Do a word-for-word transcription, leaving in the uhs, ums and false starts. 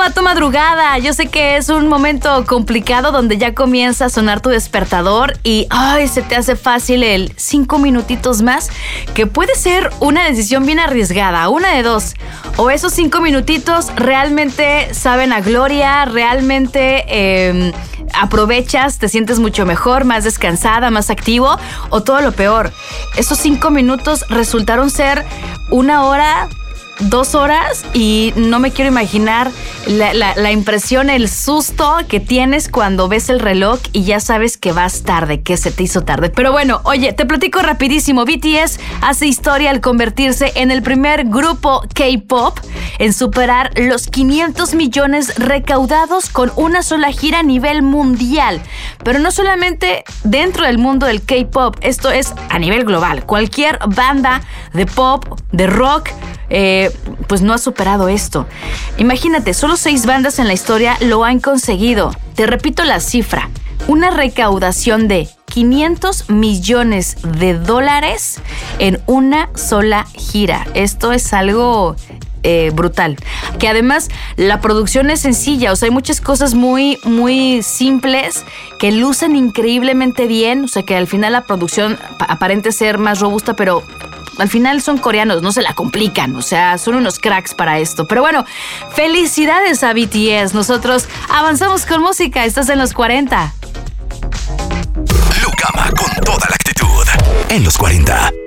a tu madrugada. Yo sé que es un momento complicado donde ya comienza a sonar tu despertador y ay, se te hace fácil el cinco minutitos más, que puede ser una decisión bien arriesgada, una de dos. O esos cinco minutitos realmente saben a gloria, realmente eh, aprovechas, te sientes mucho mejor, más descansada, más activo, o todo lo peor. Esos cinco minutos resultaron ser una hora, dos horas y no me quiero imaginar la, la, la impresión, el susto que tienes cuando ves el reloj y ya sabes que vas tarde, que se te hizo tarde. Pero bueno, oye, te platico rapidísimo. B T S hace historia al convertirse en el primer grupo K-pop en superar los quinientos millones recaudados con una sola gira a nivel mundial. Pero no solamente dentro del mundo del K-pop, esto es a nivel global. Cualquier banda de pop, de rock, Eh, pues no ha superado esto. Imagínate, solo seis bandas en la historia lo han conseguido. Te repito la cifra: una recaudación de quinientos millones de dólares en una sola gira. Esto es algo eh, brutal. Que además la producción es sencilla, o sea, hay muchas cosas muy, muy simples que lucen increíblemente bien, o sea, que al final la producción aparente ser más robusta, pero al final son coreanos, no se la complican, o sea, son unos cracks para esto. Pero bueno, felicidades a B T S. Nosotros avanzamos con música, estás en los cuarenta. Lucama con toda la actitud en los cuarenta.